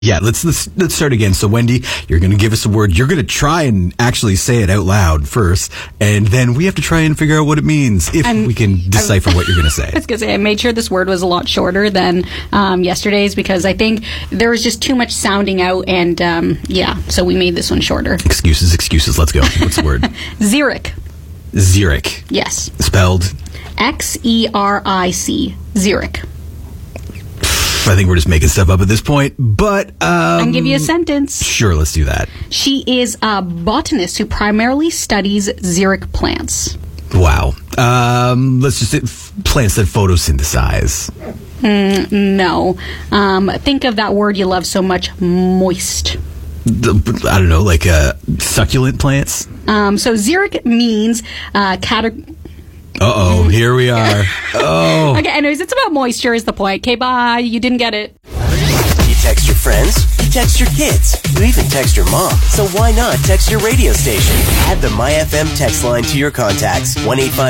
Yeah, let's start again. So, Wendy, you're going to give us a word. You're going to try and actually say it out loud first, and then we have to try and figure out what it means if we can decipher what you're going to say. I was going to say, I made sure this word was a lot shorter than yesterday's because I think there was just too much sounding out, and so we made this one shorter. Excuses. Let's go. What's the word? Xeric. Xeric. Yes. Spelled? Xeric. Xeric. I think we're just making stuff up at this point, but I can give you a sentence. Sure, let's do that. She is a botanist who primarily studies xeric plants. Wow. Let's just say plants that photosynthesize. No. Think of that word you love so much, moist. I don't know, like succulent plants? So xeric means Uh-oh, here we are. Oh. Okay, anyways, it's about moisture is the point. Okay, bye. You didn't get it. You text your friends, you text your kids, you even text your mom. So why not text your radio station? Add the MyFM text line to your contacts. 1-855